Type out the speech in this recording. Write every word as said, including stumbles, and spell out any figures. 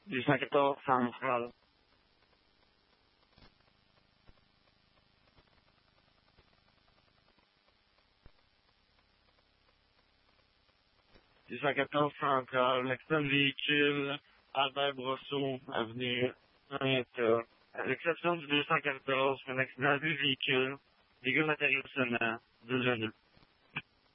deux cent quatorze central. deux cent quatorze central, accident de véhicule, Albert Brosseau, avenue Henrietta. À l'exception du deux cent quatorze, un accident de véhicule, dégâts matériels sonnants, deux un deux.